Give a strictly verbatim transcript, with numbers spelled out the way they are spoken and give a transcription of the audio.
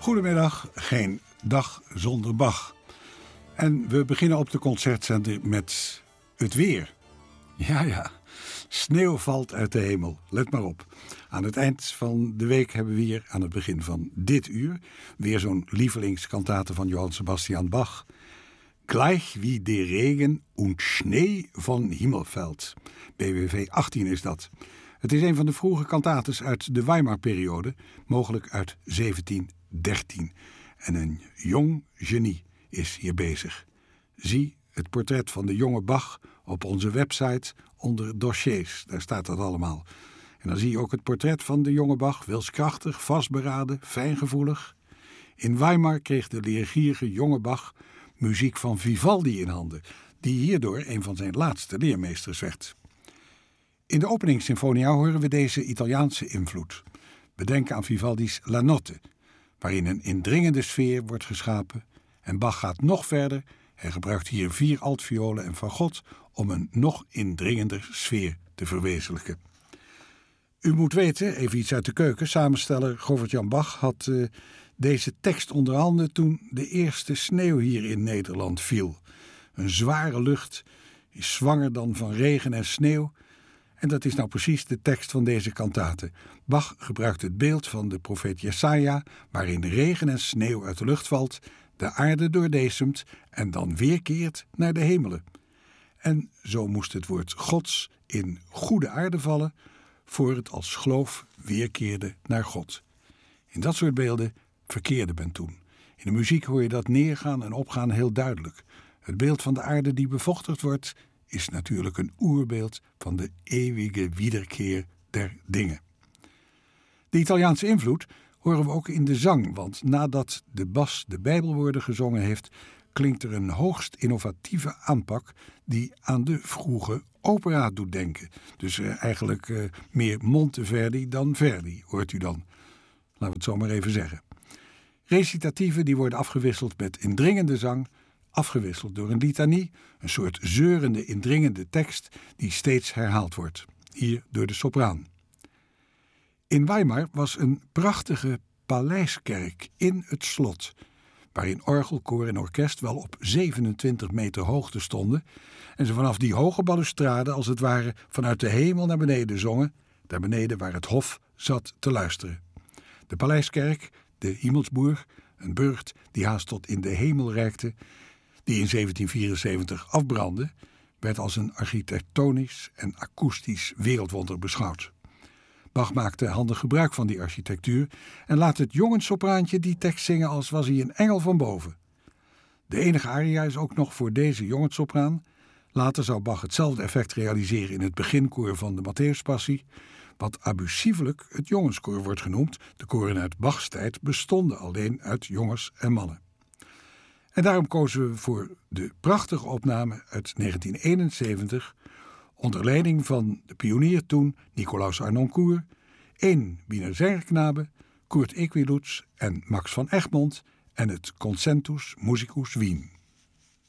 Goedemiddag, geen dag zonder Bach. En we beginnen op de concertzender met het weer. Ja, ja, sneeuw valt uit de hemel, let maar op. Aan het eind van de week hebben we hier, aan het begin van dit uur, weer zo'n lievelingskantate van Johann Sebastian Bach. Gleich wie de Regen und Schnee von Himmel fällt. B W V achttien is dat. Het is een van de vroege kantates uit de Weimar-periode, mogelijk uit zeventien dertien. En een jong genie is hier bezig. Zie het portret van de jonge Bach op onze website onder dossiers. Daar staat dat allemaal. En dan zie je ook het portret van de jonge Bach, wilskrachtig, vastberaden, fijngevoelig. In Weimar kreeg de leergierige jonge Bach muziek van Vivaldi in handen, die hierdoor een van zijn laatste leermeesters werd. In de openingssymfonia horen we deze Italiaanse invloed. We denken aan Vivaldi's La Notte, waarin een indringende sfeer wordt geschapen. En Bach gaat nog verder. Hij gebruikt hier vier altviolen en fagot om een nog indringender sfeer te verwezenlijken. U moet weten, even iets uit de keuken, samensteller Govert-Jan Bach had uh, deze tekst onder handen toen de eerste sneeuw hier in Nederland viel. Een zware lucht is zwanger dan van regen en sneeuw. En dat is nou precies de tekst van deze kantate. Bach gebruikt het beeld van de profeet Jesaja, waarin regen en sneeuw uit de lucht valt, de aarde doordesemt en dan weerkeert naar de hemelen. En zo moest het woord Gods in goede aarde vallen, voor het als geloof weerkeerde naar God. In dat soort beelden verkeerde men toen. In de muziek hoor je dat neergaan en opgaan heel duidelijk. Het beeld van de aarde die bevochtigd wordt is natuurlijk een oerbeeld van de eeuwige wederkeer der dingen. De Italiaanse invloed horen we ook in de zang, want nadat de bas de Bijbelwoorden gezongen heeft, klinkt er een hoogst innovatieve aanpak die aan de vroege opera doet denken. Dus uh, eigenlijk uh, meer Monteverdi dan Verdi, hoort u dan. Laten we het zo maar even zeggen. Recitatieven die worden afgewisseld met indringende zang, afgewisseld door een litanie, een soort zeurende, indringende tekst die steeds herhaald wordt, hier door de sopraan. In Weimar was een prachtige paleiskerk in het slot, waarin orgel, koor en orkest wel op zevenentwintig meter hoogte stonden en ze vanaf die hoge balustrade als het ware vanuit de hemel naar beneden zongen, daar beneden waar het hof zat te luisteren. De paleiskerk, de Himmelsburg, een burcht die haast tot in de hemel reikte, die in zeventien vierenzeventig afbrandde, werd als een architectonisch en akoestisch wereldwonder beschouwd. Bach maakte handig gebruik van die architectuur en laat het jongenssopraantje die tekst zingen als was hij een engel van boven. De enige aria is ook nog voor deze jongenssopraan. Later zou Bach hetzelfde effect realiseren in het beginkoor van de Matthäuspassie, wat abusievelijk het jongenskoor wordt genoemd. De koren uit Bachs tijd bestonden alleen uit jongens en mannen. En daarom kozen we voor de prachtige opname uit negentien eenenzeventig... onder leiding van de pionier toen Nicolaus Arnoncourt, één Wiener Zerknabe, Kurt Equiluz en Max van Egmond en het Concentus Musicus Wien.